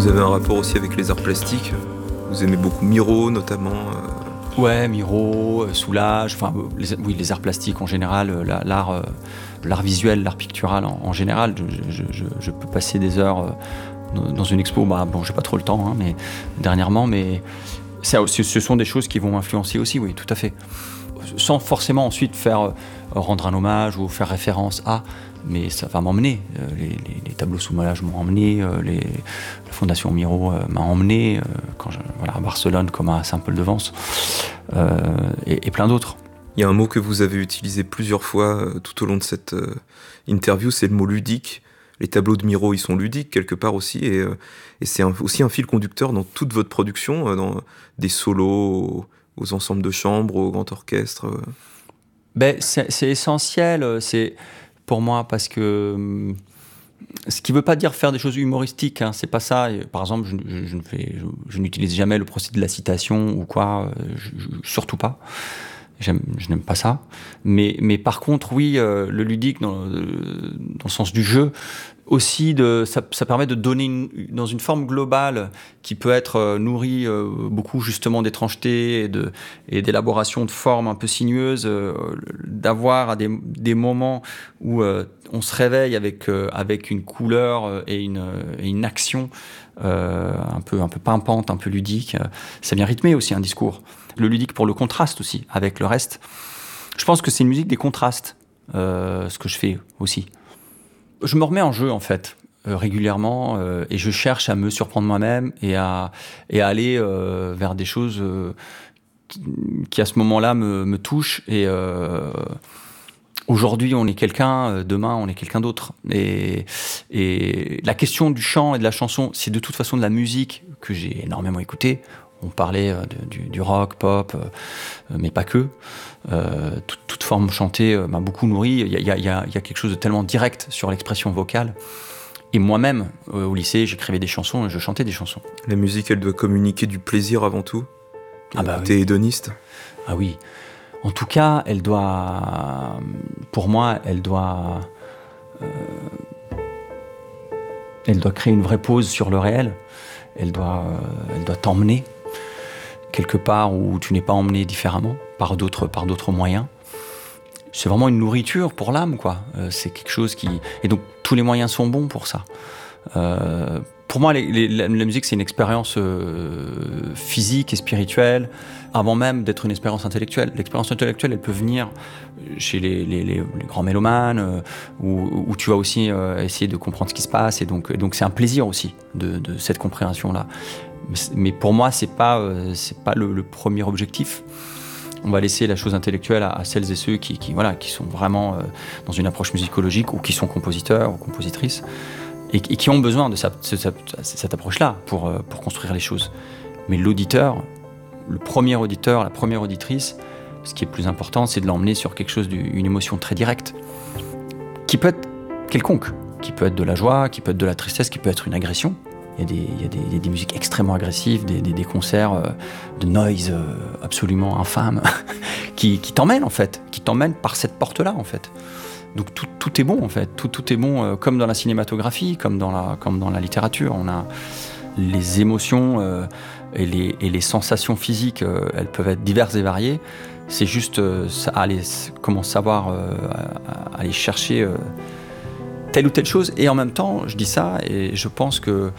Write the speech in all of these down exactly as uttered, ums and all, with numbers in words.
Vous avez un rapport aussi avec les arts plastiques. Vous aimez beaucoup Miro, notamment. Euh... Ouais, Miro, euh, Soulage, enfin, les, oui, les arts plastiques en général, euh, l'art, euh, l'art visuel, l'art pictural en, en général. Je, je, je, je peux passer des heures euh, dans une expo, bah, bon, j'ai pas trop le temps, hein, mais dernièrement, mais ça, ce sont des choses qui vont m'influencer aussi, oui, tout à fait. Sans forcément ensuite faire euh, rendre un hommage ou faire référence à, mais ça va m'emmener. Euh, les, les, les tableaux Soulage m'ont emmené, euh, les, la Fondation Miro euh, m'a emmené, euh, quand je, voilà, à Barcelone comme à Saint-Paul-de-Vence, euh, et, et plein d'autres. Il y a un mot que vous avez utilisé plusieurs fois euh, tout au long de cette euh, interview, c'est le mot ludique. Les tableaux de Miro, ils sont ludiques quelque part aussi, et, euh, et c'est un, aussi un fil conducteur dans toute votre production, euh, dans des solos aux, aux ensembles de chambre, au grand orchestre. Euh. Ben, c'est, c'est essentiel, c'est pour moi, parce que ce qui ne veut pas dire faire des choses humoristiques, hein, c'est pas ça. Par exemple, je, je, je, ne fais, je, je n'utilise jamais le procédé de la citation ou quoi, je, je, surtout pas. J'aime, je n'aime pas ça. Mais, mais par contre, oui, euh, le ludique, dans, euh, dans le sens du jeu, aussi, de, ça, ça permet de donner une, dans une forme globale qui peut être euh, nourrie euh, beaucoup justement d'étrangeté et, de, et d'élaboration de formes un peu sinueuses, euh, d'avoir des, des moments où euh, on se réveille avec, euh, avec une couleur et une, et une action euh, un peu, un peu pimpante, un peu ludique. Ça vient rythmer aussi un discours. Le ludique pour le contraste aussi avec le reste. Je pense que c'est une musique des contrastes, euh, ce que je fais aussi. Je me remets en jeu en fait euh, régulièrement euh, et je cherche à me surprendre moi-même et à, et à aller euh, vers des choses euh, qui, qui à ce moment-là me, me touchent. Et euh, aujourd'hui on est quelqu'un, demain on est quelqu'un d'autre. Et, et la question du chant et de la chanson, c'est de toute façon de la musique que j'ai énormément écoutée. On parlait de, du, du rock, pop, euh, mais pas que. Euh, toute, toute forme chantée euh, m'a beaucoup nourri. Il y a, il y a, il y a quelque chose de tellement direct sur l'expression vocale. Et moi-même, euh, au lycée, j'écrivais des chansons et je chantais des chansons. La musique, elle doit communiquer du plaisir avant tout. Ah bah T'es oui. hédoniste. Ah oui. En tout cas, elle doit... Pour moi, elle doit... Euh, elle doit créer une vraie pause sur le réel. Elle doit, euh, elle doit t'emmener quelque part où tu n'es pas emmené différemment, par d'autres, par d'autres moyens. C'est vraiment une nourriture pour l'âme, quoi. Euh, c'est quelque chose qui... Et donc, tous les moyens sont bons pour ça. Euh, pour moi, les, les, la, la musique, c'est une expérience euh, physique et spirituelle, avant même d'être une expérience intellectuelle. L'expérience intellectuelle, elle peut venir chez les, les, les, les grands mélomanes, euh, où, où tu vas aussi euh, essayer de comprendre ce qui se passe, et donc, et donc c'est un plaisir aussi de, de cette compréhension-là. Mais pour moi, c'est pas, euh, c'est pas le, le premier objectif. On va laisser la chose intellectuelle à, à celles et ceux qui, qui, voilà, qui sont vraiment euh, dans une approche musicologique ou qui sont compositeurs ou compositrices et, et qui ont besoin de, sa, de cette, cette approche-là pour, euh, pour construire les choses. Mais l'auditeur, le premier auditeur, la première auditrice, ce qui est le plus important, c'est de l'emmener sur quelque chose, d'une émotion très directe qui peut être quelconque, qui peut être de la joie, qui peut être de la tristesse, qui peut être une agression. Il y a des, il y a des, il y a des musiques extrêmement agressives, des, des, des concerts euh, de noise euh, absolument infâmes qui, qui t'emmènent en fait, qui t'emmènent par cette porte-là en fait. Donc tout, tout est bon en fait, tout, tout est bon euh, comme dans la cinématographie, comme dans la, comme dans la littérature. On a les émotions euh, et, les, et les sensations physiques, euh, elles peuvent être diverses et variées. C'est juste euh, aller, comment savoir euh, aller chercher euh, telle ou telle chose. Et en même temps, je dis ça et je pense que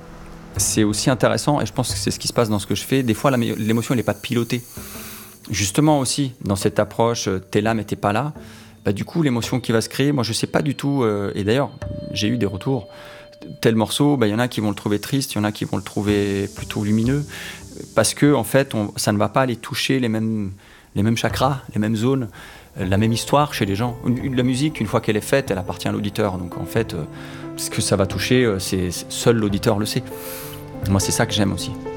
c'est aussi intéressant, et je pense que c'est ce qui se passe dans ce que je fais. Des fois, la, l'émotion, elle n'est pas pilotée. Justement aussi, dans cette approche, t'es là, mais t'es pas là, bah, du coup, l'émotion qui va se créer, moi, je sais pas du tout, euh, et d'ailleurs, j'ai eu des retours. Tel morceau, bah, y en a qui vont le trouver triste, il y en a qui vont le trouver plutôt lumineux, parce que, en fait, on, ça ne va pas aller toucher les mêmes, les mêmes chakras, les mêmes zones, euh, la même histoire chez les gens. Une, une, la musique, une fois qu'elle est faite, elle appartient à l'auditeur. Donc, en fait, euh, ce que ça va toucher, euh, c'est, seul l'auditeur le sait. Moi, c'est ça que j'aime aussi.